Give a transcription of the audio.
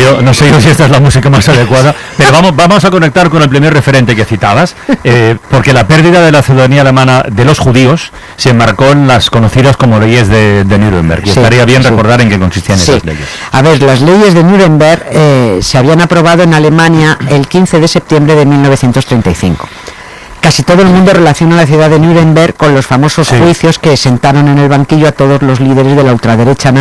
sé yo si esta es la música más adecuada, pero vamos a conectar con el primer referente que citabas, porque la pérdida de la ciudadanía alemana de los judíos se enmarcó en las conocidas como leyes de Nuremberg, y estaría bien recordar en qué consistían esas leyes. A ver, las leyes de Nuremberg se habían aprobado en Alemania el 15 de septiembre de 1935. Casi todo el mundo relaciona la ciudad de Nuremberg con los famosos juicios que sentaron en el banquillo a todos los líderes de la ultraderecha